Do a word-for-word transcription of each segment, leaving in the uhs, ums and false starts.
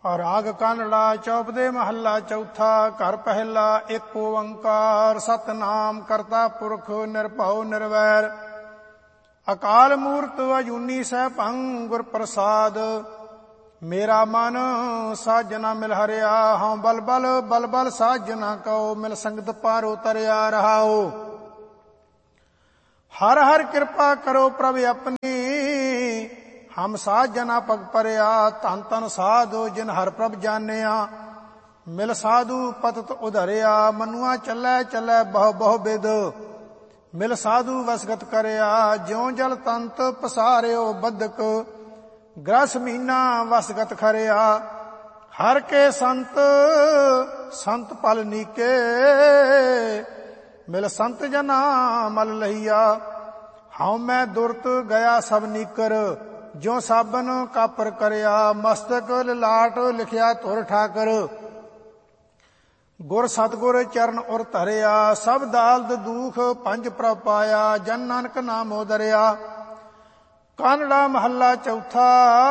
ਰਾਗ ਕਾਨੜਾ ਚੌਪਦੇ ਮਹੱਲਾ ਚੌਥਾ। ਘਰ ਪਹਿਲਾ ਇੱਕ ਓੰਕਾਰ ਸਤਿਨਾਮ ਕਰਤਾ ਪੁਰਖ ਨਿਰਭਉ ਨਿਰਵੈਰ ਅਕਾਲ ਮੂਰਤ ਅਜੂਨੀ ਸੈਭੰ ਗੁਰ ਪ੍ਰਸਾਦ। ਮੇਰਾ ਮਨ ਸਾਜਨਾ ਮਿਲ ਹਰਿਆ ਹਉ ਬਲ ਬਲ ਬਲ ਬਲ ਸਾਜਨਾ ਕਉ ਮਿਲ ਸੰਗਤ ਪਾਰ ਉਤਰਿਆ ਰਹਾਉ। ਹਰ ਹਰ ਕਿਰਪਾ ਕਰੋ ਪ੍ਰਭ ਆਪਣੀ ਹਮ ਸਾਜਨਾ ਪਗ ਪਰਿਆ। ਧਨ ਧਨ ਸਾਧੂ ਜਿਨ ਹਰ ਪ੍ਰਭ ਜਾਣਿਆ ਮਿਲ ਸਾਧੂ ਪਤਤ ਉਧਰਿਆ। ਮਨੁਆ ਚੱਲੈ ਚੱਲੈ ਬਹੁ ਬਹੁ ਬਿਦ ਮਿਲ ਸਾਧੂ ਵਸਗਤ ਕਰਿਆ। ਜਿਉ ਜਲ ਤੰਤ ਪਸਾਰਿਓ ਬਦਕ ਗ੍ਰਸ ਮਹੀਨਾ ਵਸਗਤ ਖਰਿਆ। ਹਰ ਕੇ ਸੰਤ ਸੰਤ ਪਲ ਨੀਕੇ ਮਿਲ ਸੰਤ ਜਨਾ ਮਲ ਲਈਆ। ਹਉ ਮੈਂ ਦੁਰਤ ਗਿਆ ਸਭ ਨੀਕਰ ਜਿਉ ਸਾਬਨ ਕਾਪਰ ਕਰਿਆ। ਮਸਤਕ ਲਲਾਟ ਲਿਖਿਆ ਧੁਰ ਠਾਕਰ ਗੁਰ ਸਤਗੁਰ ਚਰਨ ਉਰ ਧਰਿਆ। ਸਭ ਦਾਲਦ ਦੂਖ ਪੰਜ ਪ੍ਰਭ ਪਾਇਆ ਜਨ ਨਾਨਕ ਨਾਮ ਉਦਰਿਆ। ਕਾਨੜਾ ਮਹੱਲਾ ਚੌਥਾ।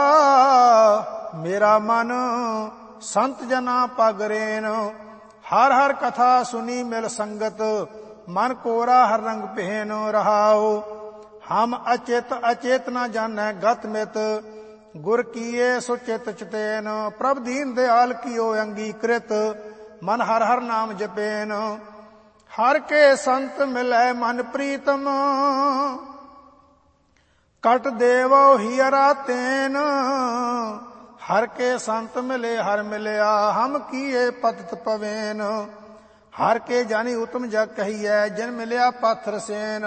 ਮੇਰਾ ਮਨ ਸੰਤ ਜਨਾ ਪਗ ਰੇਨ ਹਰ ਹਰ ਕਥਾ ਸੁਨੀ ਮਿਲ ਸੰਗਤ ਮਨ ਕੋਰਾ ਹਰ ਰੰਗ ਪਹਿਨ ਰਹਾਉ। ਹਮ ਅਚੇਤ ਅਚੇਤ ਨ ਜਾਣੈ ਗਤ ਮਿਤ ਗੁਰ ਕੀਏ ਸੋ ਚਿਤ ਚਤੇਨ। ਪ੍ਰਭ ਦੀਨ ਦਿਆਲ ਕੀਓ ਅੰਗੀਕ੍ਰਿਤ ਮਨ ਹਰ ਹਰ ਨਾਮ ਜਪੇਨ। ਹਰ ਕੇ ਸੰਤ ਮਿਲੈ ਮਨ ਪ੍ਰੀਤਮ ਕਟ ਦੇਵੋ ਹੀਰਾ ਤੇਨ। ਹਰ ਕੇ ਸੰਤ ਮਿਲੇ ਹਰ ਮਿਲਿਆ ਹਮ ਕੀਏ ਪਤਿਤ ਪਵੇਨ। ਹਰ ਕੇ ਜਾਨੀ ਉਤਮ ਜਗ ਕਹੀਐ ਜਿਨ ਮਿਲਿਆ ਪਾਥਰ ਸੇਨ।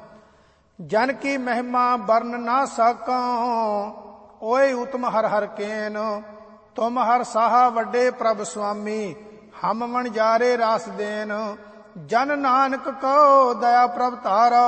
ਜਨ ਕੀ ਮਹਿਮਾ ਵਰਨ ਨਾ ਸਾਕਾਂ ਓਏ ਉਤਮ ਹਰ ਹਰ ਕੇਨ। ਤੁਮ ਹਰ ਸਾਹਾ ਵੱਡੇ ਪ੍ਰਭ ਸੁਆਮੀ ਹਮ ਵਣਜਾਰੇ ਰਾਸ ਦੇਨ। ਜਨ ਨਾਨਕ ਕੋ ਦਇਆ ਪ੍ਰਭ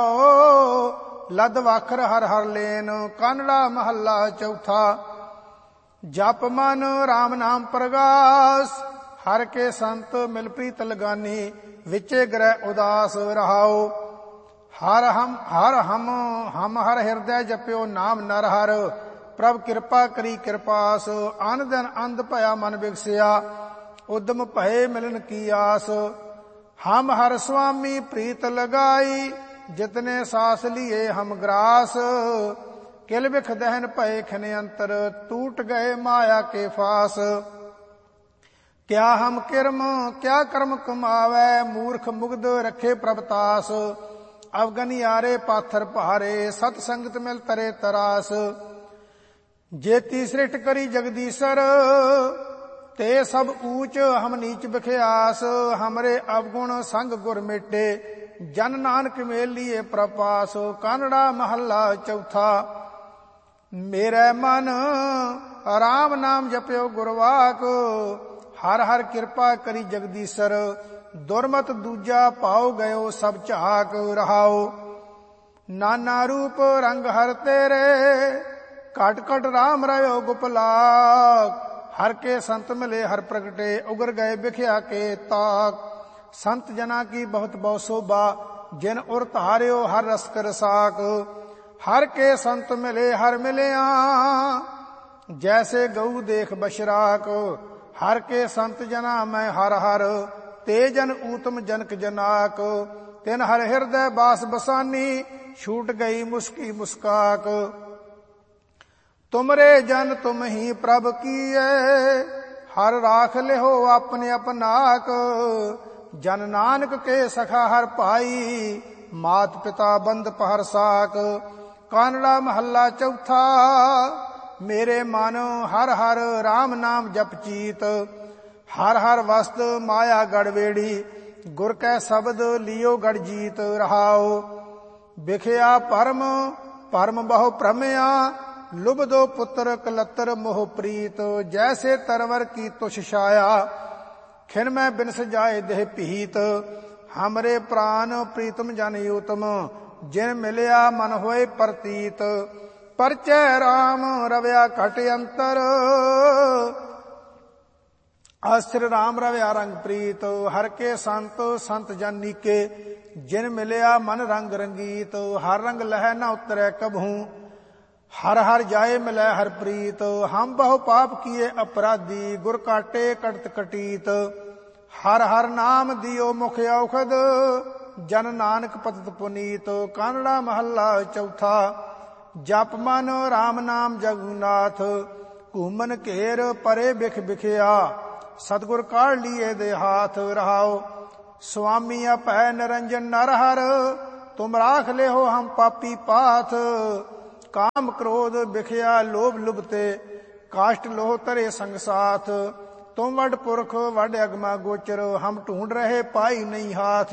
ਧਾਰੋ ਲਦ ਵਾਖਰ ਹਰ ਹਰ ਲੇਨ। ਕਾਨੜਾ ਮਹੱਲਾ ਚੌਥਾ। ਜਪ ਮਨ ਰਾਮ ਨਾਮ ਪ੍ਰਗਾਸ ਹਰ ਕੇ ਸੰਤ ਮਿਲ ਪ੍ਰੀਤ ਲਗਾਨੀ ਵਿਚੇ ਗ੍ਰਹਿ ਉਦਾਸ ਰਹਾਉ। ਹਰ ਹਮ ਹਰ ਹਮ ਹਮ ਹਰ ਹਿਰਦੈ ਜਪਿਓ ਨਾਮ ਨਰ ਹਰ ਪ੍ਰਭ ਕਿਰਪਾ ਕਰੀ ਕਿਰਪਾਸ। ਅਨ ਦਿਨ ਅੰਧ ਭਇਆ ਮਨ ਵਿਗਸਿਆ ਉਦਮ ਭਏ ਮਿਲਨ ਕੀ ਆਸ। ਹਮ ਹਰ ਸੁਆਮੀ ਪ੍ਰੀਤ ਲਗਾਈ ਜਿਤਨੇ ਸਾਸ ਲੀਏ ਹਮ ਗ੍ਰਾਸ। ਕਿਲ ਵਿਖ ਦਹਿਨ ਭਏ ਖਿਨ ਅੰਤਰ ਟੂਟ ਗਏ ਮਾਇਆ ਕੇ ਫਾਸ। ਕਿਆ ਹਮ ਕਿਰਮ ਕਿਆ ਕਰਮ ਕਮਾਵੈ ਮੂਰਖ ਮੁਗਧ ਰੱਖੇ ਪ੍ਰਭ ਤਾਸ। ਅਵਗਨਿਆਰੇ ਪਾਥਰ ਭਾਰੇ ਸਤ ਸੰਗਤ ਮਿਲ ਤਰੇ ਤਰਾਸ। ਜੇਤੀ ਸ੍ਰਿਸ਼ਟ ਕਰੀ ਜਗਦੀਸ਼ਰ ਤੇ ਸਭ ਊਚ ਹਮ ਨੀਚ ਬਿਖਿਆਸ। ਹਮਰੇ ਅਵਗੁਣ ਸੰਗ ਗੁਰ ਮੇਟੇ ਜਨ ਨਾਨਕ ਮੇਲੀਏ ਪ੍ਰਪਾਸ। ਕਾਨੜਾ ਮਹੱਲਾ ਚੌਥਾ। ਮੇਰੇ ਮਨ ਰਾਮ ਨਾਮ ਜਪਿਓ ਗੁਰਵਾਕ ਹਰ ਹਰ ਕਿਰਪਾ ਕਰੀ ਜਗਦੀਸ਼ਰ। ਦੁਰਮਤ ਦੂਜਾ ਪਾਉ ਗਇਓ ਸਭ ਝਾਕ ਰਹਾਉ। ਨਾਨਾ ਰੂਪ ਰੰਗ ਹਰ ਤੇਰੇ ਘਟ ਘਟ ਰਾਮ ਰਹਿਓ ਗੁਪਲਾਕ। ਹਰ ਕੇ ਸੰਤ ਮਿਲੇ ਹਰ ਪ੍ਰਗਟੇ ਉਗਰ ਗਏ ਬਿਖਿਆ ਕੇ ਤਾਕ। ਸੰਤ ਜਨਾ ਕੀ ਬਹੁਤ ਬਹੁ ਸੋਭਾ ਜਿਨ ਉਰ ਧਾਰਿਓ ਹਰ ਰਸਕ ਰਸਾਕ। ਹਰ ਕੇ ਸੰਤ ਮਿਲੇ ਹਰ ਮਿਲਿਆ ਜੈਸੇ ਗਊ ਦੇਖ ਬਸ਼ਰਾਕ। ਹਰ ਕੇ ਸੰਤ ਜਨਾ ਮੈਂ ਹਰ ਹਰ ਤੇ ਜਨ ਊਤਮ ਜਨਕ ਜਨਾਕ। ਤਿਨ ਹਰ ਹਿਰਦੈ ਬਾਸ ਬਸਾਨੀ ਛੂਟ ਗਈ ਮੁਸਕੀ ਮੁਸਕਾਕ। ਤੁਮਰੇ ਜਨ ਤੁਮ ਹੀ ਪ੍ਰਭ ਕੀਏ ਹਰ ਰਾਖ ਲਿਹੋ ਆਪਣੇ ਆਪਨਾਕ। ਜਨ ਨਾਨਕ ਕੇ ਸਖਾ ਹਰ ਭਾਈ ਮਾਤ ਪਿਤਾ ਬੰਦ ਪਹਰ ਸਾਕ। ਕਾਨੜਾ ਮਹੱਲਾ ਚੌਥਾ। ਮੇਰੇ ਮਨ ਹਰ ਹਰ ਰਾਮ ਨਾਮ ਜਪ ਚੀਤ ਹਰ ਹਰ ਵਸਤ ਮਾਇਆ ਗੜਵੇੜੀ ਗੁਰ ਕੈ ਸ਼ਬਦ ਲਿਓ ਗੜ ਜੀਤ ਰਹਾਉ। ਵਿਖਿਆ ਪਰਮ ਪਰਮ ਬਹੁ ਭ੍ਰਮਿਆ ਲੁਭਦੋ ਪੁੱਤਰ ਕਲਤਰ ਮੋਹ ਪ੍ਰੀਤ। ਜੈਸੇ ਤਰਵਰ ਕੀ ਤੁਛ ਛਾਇਆ ਖਿਨ ਮੈਂ ਬਿਨਸ ਜਾਏ ਦੇਹ ਪੀਤ। ਹਮਰੇ ਪ੍ਰਾਨ ਪ੍ਰੀਤਮ ਜਨ ਊਤਮ ਜਿਨ ਮਿਲਿਆ ਮਨ ਹੋਏ ਪ੍ਰਤੀਤ। ਪਰਚੈ ਰਾਮ ਰਵਿਆ ਘਟ ਅੰਤਰ ਆਸਰ ਰਾਮ ਰਵਿਆ ਰੰਗ ਪ੍ਰੀਤ। ਹਰ ਕੇ ਸੰਤ ਸੰਤ ਜਨ ਨੀਕੇ ਜਿਨ ਮਿਲਿਆ ਮਨ ਰੰਗ ਰੰਗੀਤ। ਹਰ ਰੰਗ ਲਹਿ ਨ ਉਤਰੈ ਕਬਹੂ हर हर जाए मिलै हर प्रीत, हम बहु पाप किए अपराधी, गुर काटे कटत कटीत। हर हर नाम दियो मुख औखद, जन नानक पतत पुनीत। कानड़ा महला चौथा। जप मन राम नाम जगन्नाथ, घूमन घेर परे बिख बिखिया, सतगुर काढ़ लिए दे हाथ। रहाओ स्वामी अपै निरंजन नर हर, तुम राख ले हो हम पापी पाथ। काम क्रोध बिखिया लोभ लुभते, काष्ट लोह तरे संग साथ। तुम वड पुरख वड अगमा गोचर, हम ढूंढ रहे पाई नहीं हाथ।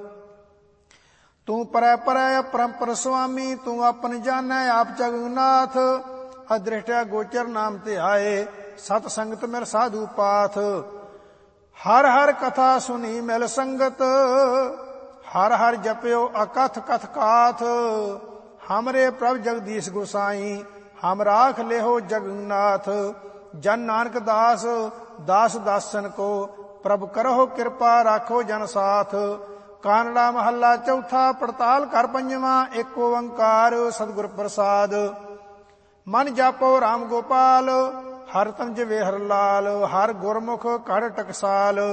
तू परै परै अपरंपर स्वामी, तू अपन जानै आप जगन्नाथ। अदृष्टया गोचर नाम ते आए, सत संगत मिल साधु पाथ। हर हर कथा सुनी मिल संगत, हर हर जप्यो अकथ कथ काथ। हमरे प्रभ जगदीश गोसाई, हम राख ले हो जगन्नाथ। जन नानक दास दास दासन को, प्रभ करहो कृपा राखो जन साथ। कानड़ा महला चौथा। पड़ताल कर पंजवा। एक ओंकार सतगुर प्रसाद। मन जापो राम गोपाल, हर तन जिवे हर लाल। हर गुरमुख कर टकसाल,